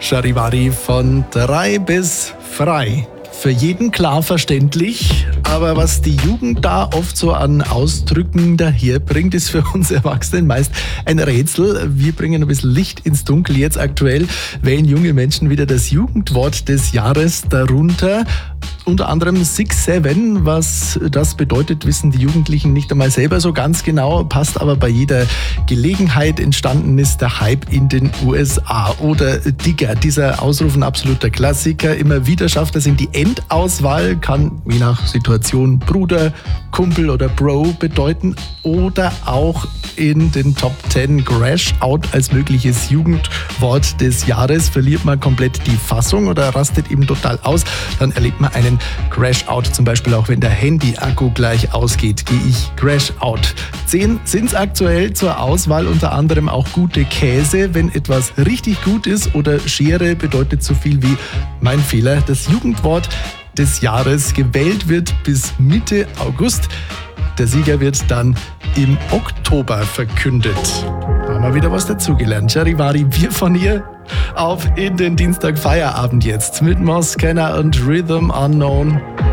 Charivari von 3 bis frei. Für jeden klar verständlich, aber was die Jugend da oft so an Ausdrücken daherbringt, ist für uns Erwachsenen meist ein Rätsel. Wir bringen ein bisschen Licht ins Dunkel. Jetzt aktuell wählen junge Menschen wieder das Jugendwort des Jahres, darunter unter anderem 6-7. Was das bedeutet, wissen die Jugendlichen nicht einmal selber so ganz genau, passt aber bei jeder Gelegenheit. Entstanden ist der Hype in den USA. Oder Digger, dieser Ausruf ein absoluter Klassiker. Immer wieder schafft es in die Endauswahl, kann je nach Situation Bruder, Kumpel oder Bro bedeuten. Oder auch in den Top 10 Crash Out als mögliches Jugendwort des Jahres. Verliert man komplett die Fassung oder rastet eben total aus, dann erlebt man einen Crash Out. Zum Beispiel auch wenn der Handy-Akku gleich ausgeht, gehe ich Crash Out. 10 sind es aktuell zur Auswahl, unter anderem auch gute Käse. Wenn etwas richtig gut ist, oder Schere bedeutet so viel wie mein Fehler. Das Jugendwort des Jahres gewählt wird bis Mitte August. Der Sieger wird dann im Oktober verkündet. Haben wir wieder was dazugelernt. Charivari, wir von hier auf in den Dienstag Feierabend jetzt mit Moss Scanner und Rhythm Unknown.